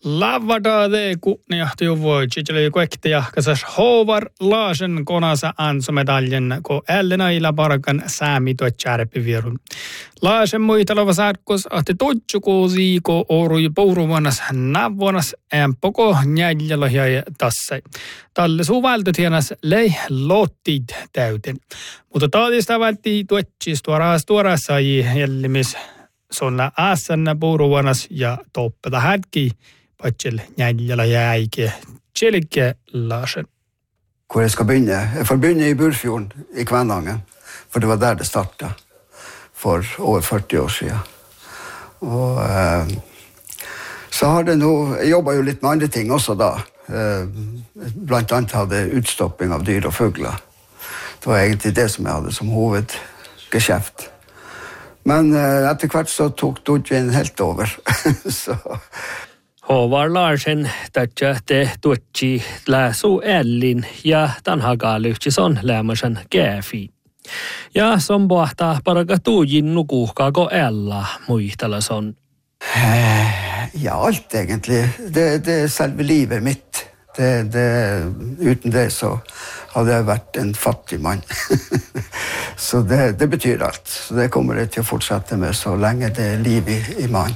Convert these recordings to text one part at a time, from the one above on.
Lavadade kunniahti uvoi chicheli kuektia kasas Håvard Larsen konasa ansomedaljen ko ellenaila parkan saamito charpivirun. Larsen muitalava sarkos ahti tutsukuusi ko orui pouruvanas navvonas poko njäljällä ja tassai. Talle suvaltu tienas lei lottid täyten. Mutta taadista vältti tuetsis tuorassa jällimis sonna aasanna pouruvanas ja toppeta hätki. Patsel njäljällä jäike Kjelike Larsen. Hvor jeg skal begynne? Jeg får begynne i Burfjorden i Kvænangen, for det var der det startet for over 40 år siden. Og så har det nå, jeg jobbet jo litt med andre ting også da. Blant annet hadde utstopping av dyr og fugler. Det var egentlig det som jeg hadde som hovedgeskjeft. Men etter hvert så tok Dodgen helt over. Så... Håvard Larsen tätsähte tuotsi läsu ellin ja tanhagaalyhtison lämmösen käfi. Ja som pohtaa paraka tuujin nukuhkaako ella muistalason. Ja, alt egentlig. Det er selve livet mitt. Uten det så hadde jeg vært en fattig mann. Så det betyr alt. Så det kommer jeg til å fortsette med så lenge det er liv i mann.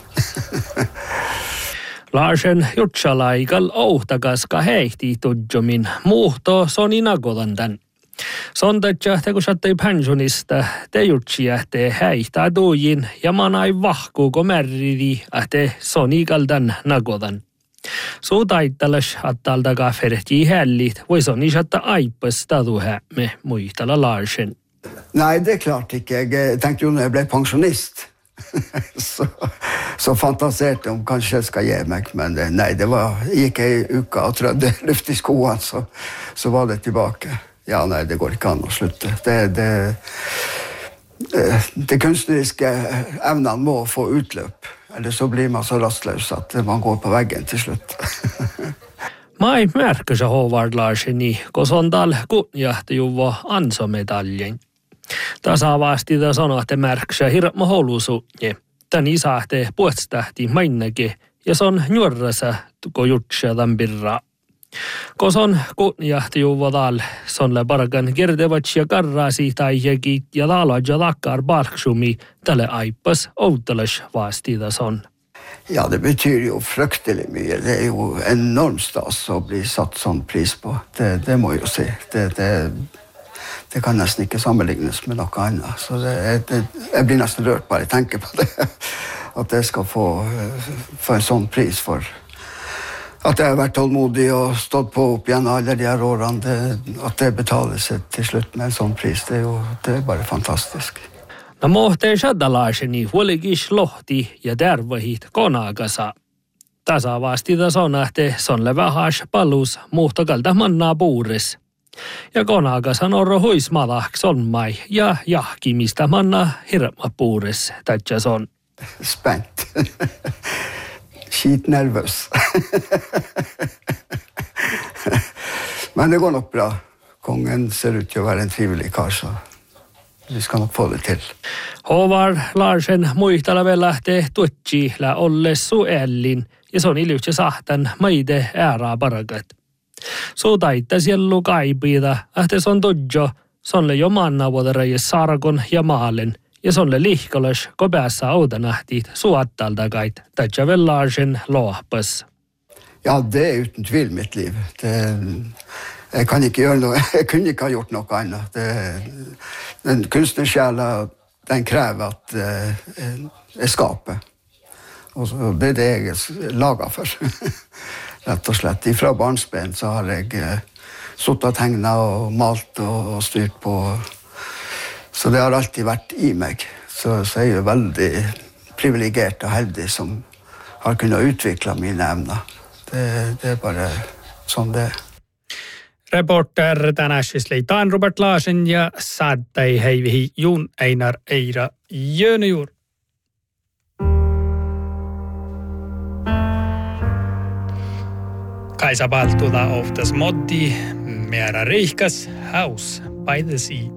Larsen jutsalaikal ohtakaska heihti tudjomin muhto soni nagolandan. Sontatja te kun sattui pensionista te jutsia te häihtää tuujin ja manai vahkuuko märridi te sonikaldan nagolan. Suutaittalas attaltakaa ferhtii hällit voi soni satta aipas taduhä me muistala Larsen. Nei, det klarte ikke. Jeg tenkte jo når jeg ble pensjonist. så fantaserte om kanskje jeg skal gi meg, men nei, det gikk ei uke og trødde luft i skoene, så var det tilbake. Ja, nei, det går ikke an å slutte. Det kunstneriske evnene må få utløp, eller så blir man så rastløs at man går på veggen til slutt. Mai märkössä Håvard Larseni, kun sondal kunniahti juvo ansomedaljen. Tasavasti ta sanoo, että märksä hirma holusuunje. Tän isahte puhtstähti mainnake ja son nuorrasa tuko jutsja tampirra. Kun son kunniahti juvodal, sonle parkan kertevats ja karrasi tai jekit ja talad ja takkar parksumi tälle aipas outelas vastida son. Ja, det betyr jo fryktelig mye. Det er jo enormt stas å bli satt sånn pris på. Det må jeg jo si. Det kan nesten ikke sammenlignes med noe annet. Så jeg blir nesten rørt bare jeg tenker på det. At jeg skal få en sånn pris for at jeg har vært tålmodig og stått på opp igjen alle de her årene. At det betaler seg til slutt med en sånn pris, det er bare fantastisk. No mohte shadda Larseni huolikis lohti ja tervahit konakasa. Tasavasti ta sonahte sonle vähäs palus muhtakalta mannaa puures. Ja konakasan orro huismalak sonmai ja jahkimista manna hirma puures tätsä son. Spent. Skitnervøs. Men det går nok bra. Kongen ser ut til å være en trivelig kar, så vi skal nok få det til. Håvard Larsen muistala vielä lähtee tuotsilla ollessu ellin ja son ilyhtsä sahtan maide ääraa parakat. So taittas jellu kaipida, että son todjo, sonle jo mannavuotareja sarkon ja maalen ja sonle lihkolas kopeassa outanahtit suattaltakait, tätsä vel Larsen lohpas. Ja, det er uten tvil mitt liv. Jeg kan ikke gjøre noe, jeg kunne ikke ha gjort noe annet. Den kunstnersjæla, den krever at jeg skaper. Og det er det jeg er laget for, rett og slett. Fra barnsben så har jeg suttet og tegnet og malt og styrt på. Så det har alltid vært i meg. Så jeg er jo veldig privilegert og heldig som har kunnet utvikle mine emner. Det er bare sånn det er. Reporter tänään leitaan Robert Larsen ja saattai heivihi Jun Einar Eira Jönjur. Kaisa Baltuda of the Smoddi, Mera Reikas, House by the Sea.